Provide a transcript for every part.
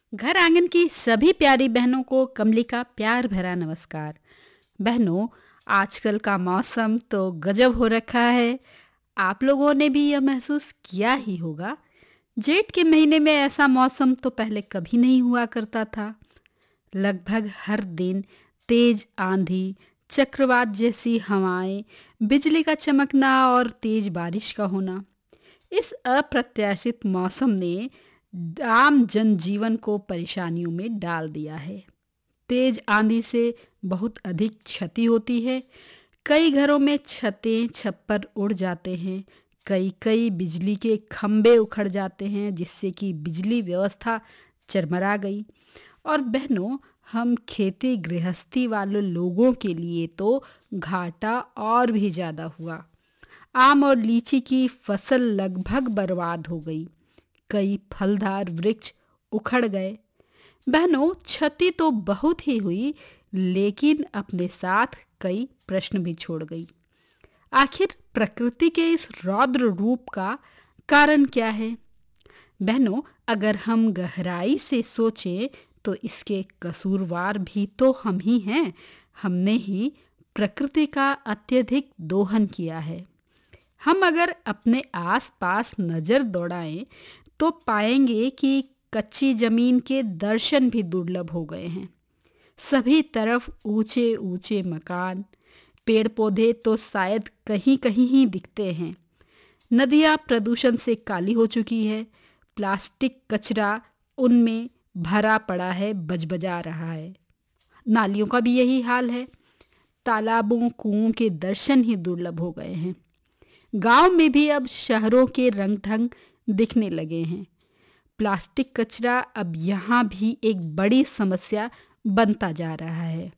घर आंगन की सभी प्यारी बहनों को कमली का प्यार भरा नमस्कार। बहनों, आजकल का मौसम तो गजब हो रखा है। आप लोगों ने भी यह महसूस किया ही होगा। जेठ के महीने में ऐसा मौसम तो पहले कभी नहीं हुआ करता था। लगभग हर दिन तेज आंधी, चक्रवात जैसी हवाएं, बिजली का चमकना और तेज बारिश का होना। इस अप्रत्याशित मौसम ने आम जनजीवन को परेशानियों में डाल दिया है। तेज आंधी से बहुत अधिक क्षति होती है। कई घरों में छतें छप्पर उड़ जाते हैं। कई कई बिजली के खंभे उखड़ जाते हैं, जिससे कि बिजली व्यवस्था चरमरा गई। और बहनों, हम खेती गृहस्थी वाले लोगों के लिए तो घाटा और भी ज़्यादा हुआ। आम और लीची की फसल लगभग बर्बाद हो गई। कई फलदार वृक्ष उखड़ गए। बहनों, क्षति तो बहुत ही हुई, लेकिन अपने साथ कई प्रश्न भी छोड़ गई। आखिर प्रकृति के इस रौद्र रूप का कारण क्या है? बहनों, अगर हम गहराई से सोचें तो इसके कसूरवार भी तो हम ही हैं। हमने ही प्रकृति का अत्यधिक दोहन किया है। हम अगर अपने आसपास नज़र दौड़ाएं तो पाएंगे कि कच्ची जमीन के दर्शन भी दुर्लभ हो गए हैं। सभी तरफ ऊंचे ऊंचे मकान, पेड़ पौधे तो शायद कहीं कहीं ही दिखते हैं। नदियाँ प्रदूषण से काली हो चुकी है। प्लास्टिक कचरा उनमें भरा पड़ा है, बजबजा रहा है। नालियों का भी यही हाल है। तालाबों कुओं के दर्शन ही दुर्लभ हो गए हैं। गांव में भी अब शहरों के रंग ढंग दिखने लगे हैं। प्लास्टिक कचरा अब यहाँ भी एक बड़ी समस्या बनता जा रहा है।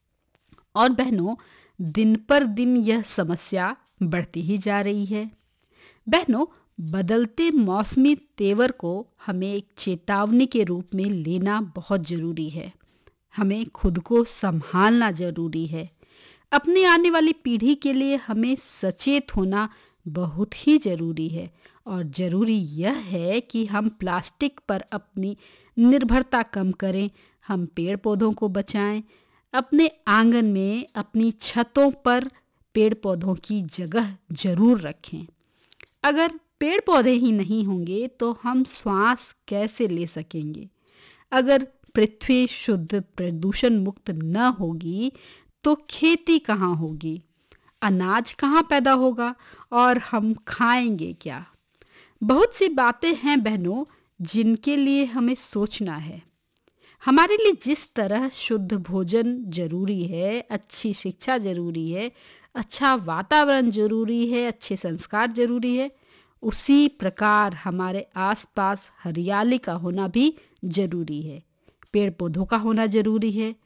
और बहनों, दिन पर दिन यह समस्या बढ़ती ही जा रही है। बहनों, बदलते मौसमी तेवर को हमें एक चेतावनी के रूप में लेना बहुत ज़रूरी है। हमें खुद को संभालना ज़रूरी है। अपनी आने वाली पीढ़ी के लिए हमें सचेत होना बहुत ही ज़रूरी है। और ज़रूरी यह है कि हम प्लास्टिक पर अपनी निर्भरता कम करें। हम पेड़ पौधों को बचाएं। अपने आंगन में, अपनी छतों पर पेड़ पौधों की जगह ज़रूर रखें। अगर पेड़ पौधे ही नहीं होंगे तो हम श्वास कैसे ले सकेंगे? अगर पृथ्वी शुद्ध प्रदूषण मुक्त न होगी तो खेती कहाँ होगी? अनाज कहाँ पैदा होगा? और हम खाएंगे क्या? बहुत सी बातें हैं बहनों, जिनके लिए हमें सोचना है। हमारे लिए जिस तरह शुद्ध भोजन जरूरी है, अच्छी शिक्षा जरूरी है, अच्छा वातावरण जरूरी है, अच्छे संस्कार जरूरी है, उसी प्रकार हमारे आसपास हरियाली का होना भी जरूरी है। पेड़ पौधों का होना जरूरी है।